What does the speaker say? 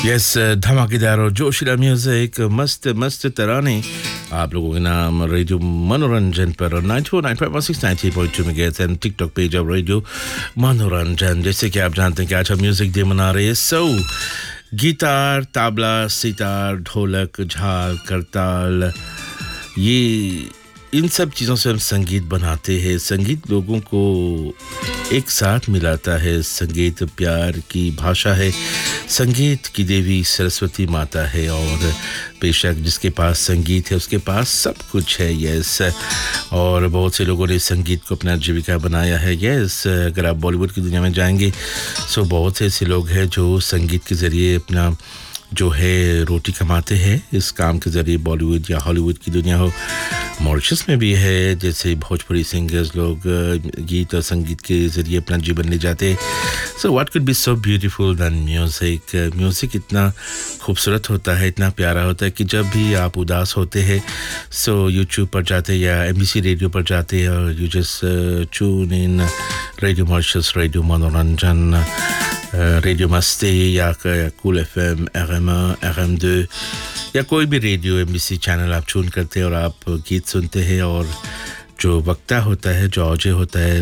Yes धमाकेदार और जोशीला music मस्त मस्त तराने आप लोगों के नाम रेडियो मनोरंजन पर 94.6 megahertz and TikTok page of radio मनोरंजन। जैसे कि आप जानते हैं कि आज हम म्यूजिक डे मना रहे हैं। गिटार, तबला, सितार, ढोलक, झाल, करताल, ये इन सब चीज़ों से हम संगीत बनाते हैं। संगीत लोगों को एक साथ मिलाता है। संगीत प्यार की भाषा है। संगीत की देवी सरस्वती माता है और बेशक जिसके पास संगीत है उसके पास सब कुछ है। यस, और बहुत से लोगों ने संगीत को अपना जीविका बनाया है। यस, अगर आप बॉलीवुड की दुनिया में जाएंगे तो बहुत से ऐसे लोग हैं जो संगीत के ज़रिए अपना जो है रोटी कमाते हैं। इस काम के ज़रिए बॉलीवुड या हॉलीवुड की दुनिया हो, मॉरिशस में भी है। जैसे भोजपुरी सिंगर्स लोग गीत और संगीत के ज़रिए अपना जीवन ले जाते हैं। So what could be so beautiful दैन म्यूज़िक। म्यूज़िक इतना खूबसूरत होता है, इतना प्यारा होता है कि जब भी आप उदास होते हैं सो यूट्यूब पर जाते हैं या एमबीसी रेडियो पर जाते हैं और you just tune in radio Mauritius, radio मनोरंजन, रेडियो मस्ती या कूल एफएम, RM1, RM2 या कोई भी रेडियो एमबीसी चैनल आप चुन करते हैं और आप गीत सुनते हैं। और जो वक्ता होता है, जो औजे होता है,